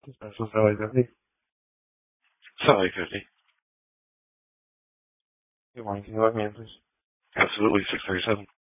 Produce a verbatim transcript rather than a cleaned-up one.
That's Sally fifty. Sally fifty. Good morning. Can you log me in, please? Absolutely. six thirty-seven.